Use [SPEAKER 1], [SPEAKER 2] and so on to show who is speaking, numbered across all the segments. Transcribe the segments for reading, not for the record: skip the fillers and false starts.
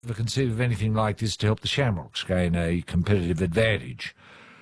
[SPEAKER 1] never conceive of anything like this to help the Shamrocks gain a competitive advantage.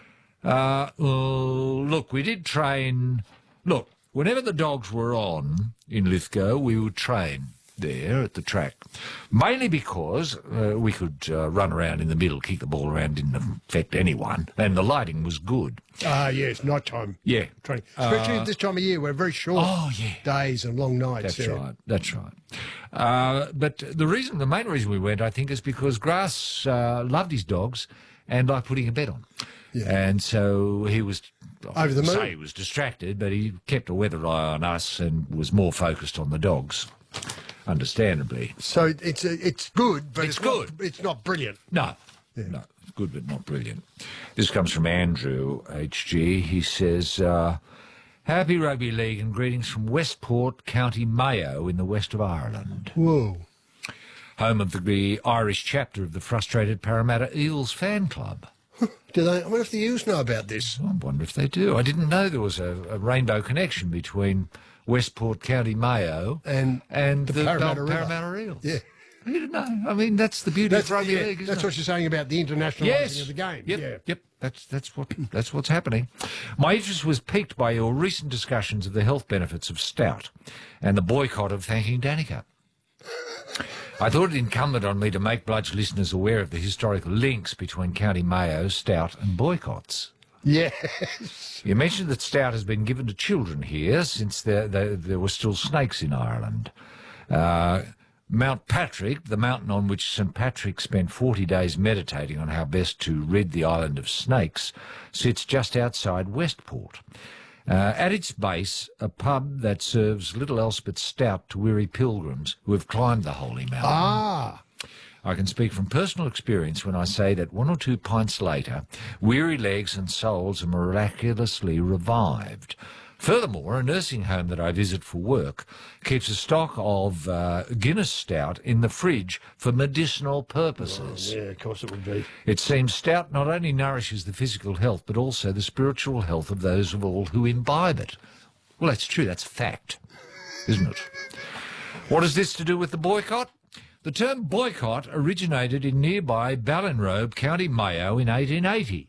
[SPEAKER 1] Look, we did train... Look, whenever the dogs were on in Lithgow, we would train there at the track, mainly because we could run around in the middle, kick the ball around, didn't affect anyone, and the lighting was good.
[SPEAKER 2] Yes, night time.
[SPEAKER 1] Yeah.
[SPEAKER 2] Training. Especially at this time of year, we're very short days and long nights.
[SPEAKER 1] That's right. But the main reason we went, I think, is because Grass loved his dogs and liked putting a bet on. Yeah. And so he was...
[SPEAKER 2] Over the moon?
[SPEAKER 1] Say he was distracted, but he kept a weather eye on us and was more focused on the dogs. Understandably.
[SPEAKER 2] So it's good, but
[SPEAKER 1] it's good.
[SPEAKER 2] It's not brilliant.
[SPEAKER 1] No, it's good, but not brilliant. This comes from Andrew HG. He says, "Happy Rugby League and greetings from Westport, County Mayo, in the west of Ireland.
[SPEAKER 2] Whoa,
[SPEAKER 1] home of the Irish chapter of the frustrated Parramatta Eels fan club."
[SPEAKER 2] Do they? I wonder if the Eels know about this.
[SPEAKER 1] I wonder if they do. I didn't know there was a rainbow connection between Westport, County Mayo and the Parramatta Eels.
[SPEAKER 2] Yeah.
[SPEAKER 1] I didn't know. I mean, that's the beauty of rugby league, isn't
[SPEAKER 2] That's
[SPEAKER 1] it?
[SPEAKER 2] what you're saying about the internationalising of the game.
[SPEAKER 1] Yep. That's what's happening. My interest was piqued by your recent discussions of the health benefits of stout and the boycott of thanking Danica. I thought it incumbent on me to make Bludge listeners aware of the historical links between County Mayo, stout and boycotts.
[SPEAKER 2] Yes.
[SPEAKER 1] You mentioned that stout has been given to children here since there were still snakes in Ireland. Mount Patrick, the mountain on which St Patrick spent 40 days meditating on how best to rid the island of snakes, sits just outside Westport. At its base, a pub that serves little else but stout to weary pilgrims who have climbed the holy mountain.
[SPEAKER 2] Ah!
[SPEAKER 1] I can speak from personal experience when I say that 1 or 2 pints later, weary legs and souls are miraculously revived. Furthermore, a nursing home that I visit for work keeps a stock of Guinness stout in the fridge for medicinal purposes.
[SPEAKER 2] Oh, yeah, of course it would be.
[SPEAKER 1] It seems stout not only nourishes the physical health, but also the spiritual health of those of all who imbibe it. Well, that's true. That's fact, isn't it? What is this to do with the boycott? The term boycott originated in nearby Ballinrobe, County Mayo, in 1880.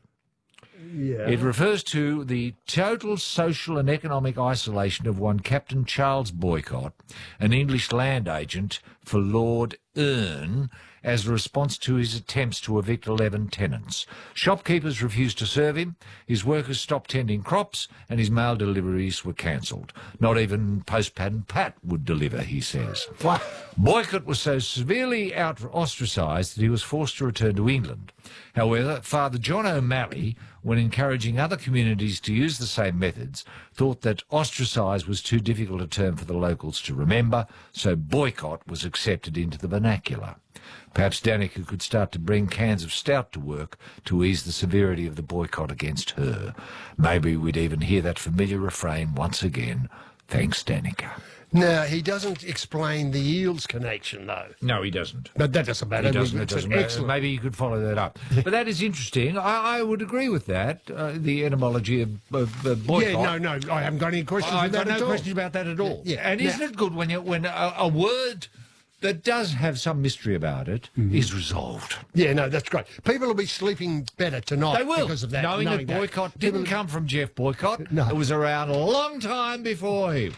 [SPEAKER 2] Yeah.
[SPEAKER 1] It refers to the total social and economic isolation of one Captain Charles Boycott, an English land agent for Lord Erne, as a response to his attempts to evict 11 tenants. Shopkeepers refused to serve him, his workers stopped tending crops, and his mail deliveries were cancelled. Not even Postman Pat would deliver, he says.
[SPEAKER 2] What?
[SPEAKER 1] Boycott was so severely ostracised that he was forced to return to England. However, Father John O'Malley, when encouraging other communities to use the same methods, thought that ostracise was too difficult a term for the locals to remember, so boycott was accepted into the vernacular. Perhaps Danica could start to bring cans of stout to work to ease the severity of the boycott against her. Maybe we'd even hear that familiar refrain once again. Thanks, Danica.
[SPEAKER 2] Now, he doesn't explain the Eels connection, though.
[SPEAKER 1] No, he doesn't.
[SPEAKER 2] But that doesn't matter.
[SPEAKER 1] It doesn't matter.
[SPEAKER 2] Excellent.
[SPEAKER 1] Maybe you could follow that up. But that is interesting. I would agree with that, the etymology of boycott.
[SPEAKER 2] Yeah, no, I haven't got any questions
[SPEAKER 1] I've
[SPEAKER 2] about
[SPEAKER 1] got
[SPEAKER 2] that
[SPEAKER 1] no
[SPEAKER 2] at all.
[SPEAKER 1] questions about that at all.
[SPEAKER 2] Yeah.
[SPEAKER 1] And isn't it good when a word that does have some mystery about it is resolved?
[SPEAKER 2] Yeah, no, that's great. People will be sleeping better tonight
[SPEAKER 1] They will,
[SPEAKER 2] because of that.
[SPEAKER 1] knowing that boycott didn't come from Jeff Boycott.
[SPEAKER 2] No.
[SPEAKER 1] It was around a long time before he was.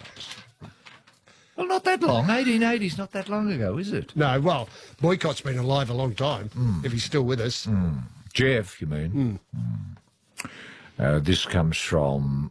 [SPEAKER 1] Well, not that long. 1880 is not that long ago, is it?
[SPEAKER 2] No, well, Boycott's been alive a long time, if he's still with us.
[SPEAKER 1] Jeff, you mean? This comes from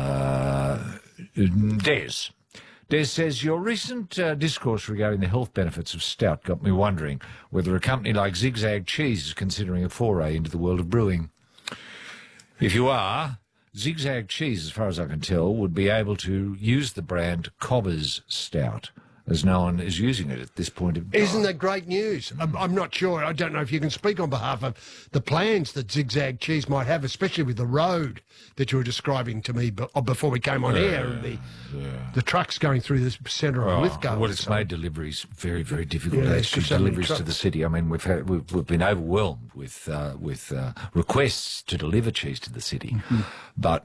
[SPEAKER 1] Des. Des says, your recent discourse regarding the health benefits of stout got me wondering whether a company like Zigzag Cheese is considering a foray into the world of brewing. If you are, Zigzag Cheese, as far as I can tell, would be able to use the brand Cobber's Stout, as no one is using it at this point of time.
[SPEAKER 2] Isn't that great news? I'm not sure. I don't know if you can speak on behalf of the plans that Zigzag Cheese might have, especially with the road that you were describing to me before we came on air, and the trucks going through the centre of Lithgow.
[SPEAKER 1] Well, it's made deliveries very, very difficult.
[SPEAKER 2] Yeah,
[SPEAKER 1] Actually,
[SPEAKER 2] so many
[SPEAKER 1] deliveries to
[SPEAKER 2] trucks.
[SPEAKER 1] the city. I mean, we've been overwhelmed with requests to deliver cheese to the city, but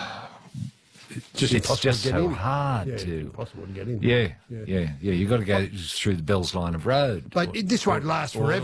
[SPEAKER 1] it's just so hard to.
[SPEAKER 2] Impossible to get in.
[SPEAKER 1] Yeah. You've got to go through the Bells line of road.
[SPEAKER 2] But this won't last forever.